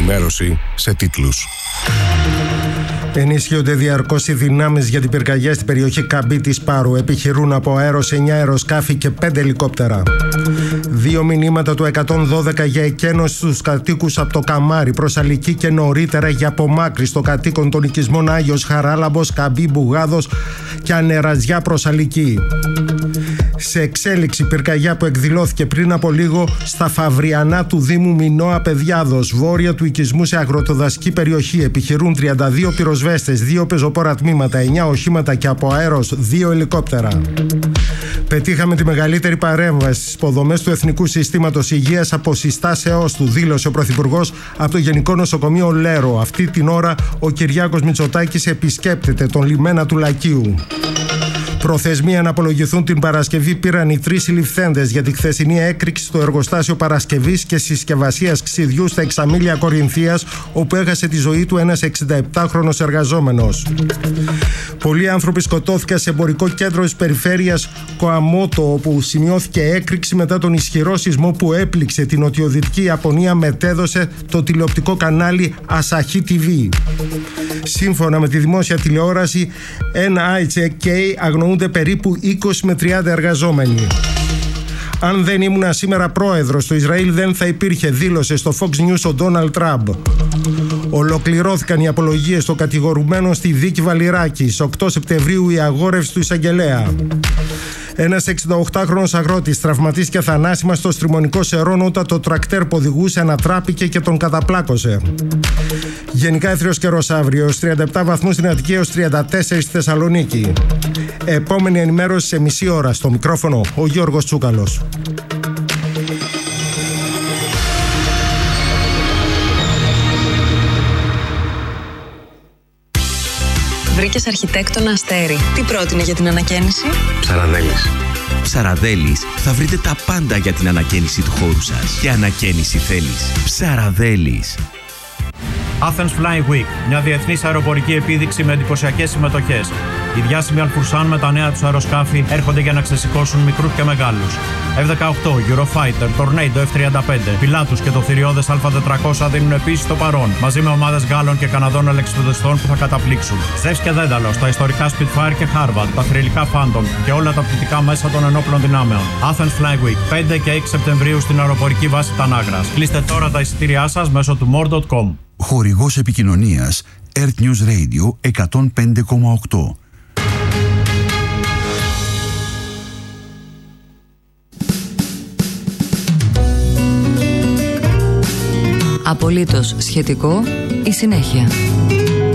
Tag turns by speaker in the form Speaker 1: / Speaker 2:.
Speaker 1: Ενημέρωση σε τίτλους.
Speaker 2: Ενισχύονται διαρκώς οι δυνάμεις για την πυρκαγιά στην περιοχή Καμπή της Πάρου. Επιχειρούν από αέρος 9 αεροσκάφη και 5 ελικόπτερα. 2 μηνύματα του 112 για εκένωση στους κατοίκους από το Καμάρι προς Αλική και νωρίτερα για απομάκρυνση των κατοίκων των οικισμών Άγιος Χαράλαμπος, Καμπή, Μπουγάδος και Ανεραζιά προς Αλική. Σε εξέλιξη πυρκαγιά που εκδηλώθηκε πριν από λίγο στα Φαβριανά του Δήμου Μινώα Παιδιάδος, βόρεια του οικισμού σε αγροτοδασική περιοχή. Επιχειρούν 32 πυροσβέστες, 2 πεζοπόρα τμήματα, 9 οχήματα και από αέρος 2 ελικόπτερα. Πετύχαμε τη μεγαλύτερη παρέμβαση στις υποδομές του Εθνικού Συστήματος Υγείας από συστάσεώς του, δήλωσε ο Πρωθυπουργός από το Γενικό Νοσοκομείο Λέρο. Αυτή την ώρα ο Κυριάκος Μητσοτάκης επισκέπτεται τον λιμένα του Λακείου. Προθεσμία να απολογηθούν την Παρασκευή πήραν οι 3 συλληφθέντες για τη χθεσινή έκρηξη στο εργοστάσιο παρασκευής και συσκευασίας ξυδιού στα Εξαμήλια Κορινθίας, όπου έχασε τη ζωή του ένας 67χρονος εργαζόμενος. Πολλοί άνθρωποι σκοτώθηκαν σε εμπορικό κέντρο της περιφέρειας Κοαμότο, όπου σημειώθηκε έκρηξη μετά τον ισχυρό σεισμό που έπληξε την νοτιοδυτική Ιαπωνία, μετέδωσε το τηλεοπτικό κανάλι Asahi TV. Σύμφωνα με τη δημόσια τηλεόραση NHK, αγνοούνται περίπου 20 με 30 εργαζόμενοι. Αν δεν ήμουν σήμερα πρόεδρος στο Ισραήλ δεν θα υπήρχε, δήλωσε στο Fox News ο Ντόναλντ Τραμπ. Ολοκληρώθηκαν οι απολογίες των κατηγορουμένων στη δίκη Βαλιράκη. Στις 8 Σεπτεμβρίου η αγόρευση του εισαγγελέα. Ένας 68χρονος αγρότης τραυματίστηκε θανάσιμα στο Στριμονικό Σερών όταν το τρακτέρ που οδηγούσε ανατράπηκε και τον καταπλάκωσε. Γενικά έθριος καιρός αύριο, έως 37 βαθμούς στην Αττική, έως 34 στη Θεσσαλονίκη. Επόμενη ενημέρωση σε μισή ώρα. Στο μικρόφωνο ο Γιώργος Τσούκαλος.
Speaker 3: Βρήκες αρχιτέκτονα Αστέρι. Τι πρότεινε για την ανακαίνιση?
Speaker 4: Ψαραδέλης. Ψαραδέλης, θα βρείτε τα πάντα για την ανακαίνιση του χώρου σας. Και ανακαίνιση θέλεις. Ψαραδέλης.
Speaker 5: Athens Flying Week, μια διεθνής αεροπορική επίδειξη με εντυπωσιακές συμμετοχές. Οι διάσημοι Αλφουρσάν με τα νέα τους αεροσκάφη έρχονται για να ξεσηκώσουν μικρούς και μεγάλους. F-18, Eurofighter, Tornado F-35, Pilatus και το θηριώδες Α400 δίνουν επίσης το παρόν, μαζί με ομάδες Γάλλων και Καναδών αλεξιπτοδιστών που θα καταπλήξουν. Ζεύς και Δένταλος, τα ιστορικά Spitfire και Harvard, τα θρυλικά Phantom και όλα τα πτυτικά μέσα των ενόπλων δυνάμεων. Athens Flying Week, 5 και 6 Σεπτεμβρίου στην αεροπορική βάση Τανάγρας. Κλείστε τώρα τα εισιτήριά σας μέσω του more.com.
Speaker 6: Χορηγός επικοινωνίας Earth News Radio 105,8.
Speaker 3: Απολύτως σχετικό η συνέχεια.